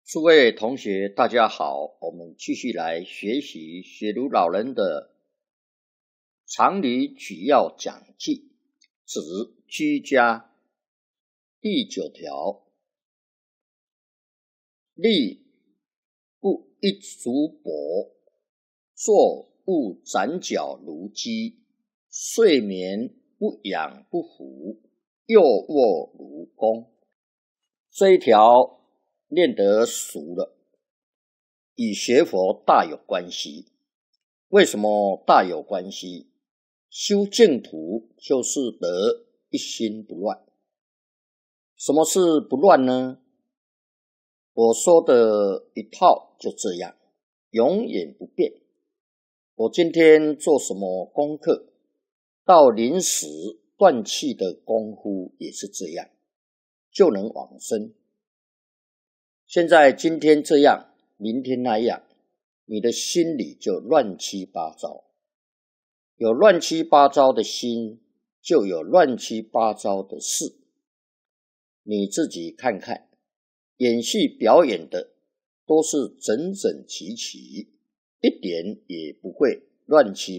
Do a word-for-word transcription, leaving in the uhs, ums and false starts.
诸位同学大家好，我们继续来学习学儒老人的常理举要讲记，指居家。第九条，立不一足跛，坐勿展脚如鸡，睡眠不仰不俯，右卧如弓。这一条练得熟了，与学佛大有关系。为什么大有关系？修净土就是得一心不乱。什么是不乱呢？我说的一套就这样，永远不变。我今天做什么功课，到临时断气的功夫也是这样，就能往生。现在今天这样，明天那样，你的心里就乱七八糟。有乱七八糟的心，就有乱七八糟的事。你自己看看，演戏表演的都是整整齐齐，一点也不会乱七